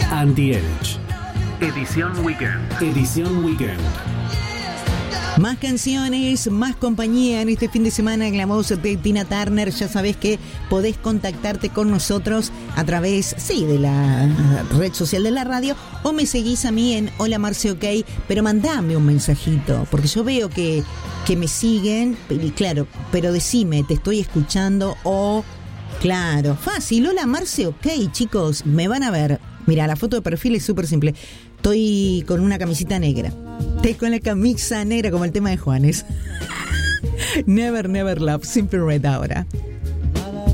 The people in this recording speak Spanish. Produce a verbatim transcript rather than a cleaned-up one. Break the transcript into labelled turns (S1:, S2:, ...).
S1: and the Edge. Edición Weekend. Edición Weekend.
S2: Más canciones, más compañía en este fin de semana en la voz de Tina Turner. Ya sabés que podés contactarte con nosotros a través, sí, de la red social de la radio, o me seguís a mí en Hola Marce OK, pero mandame un mensajito, porque yo veo que, que me siguen, y claro, pero decime, te estoy escuchando, o claro, fácil, Hola Marce OK, chicos, me van a ver. Mira, la foto de perfil es súper simple. Estoy con una camisita negra. Estoy con la camisa negra como el tema de Juanes. Never, never love. Simple Red ahora.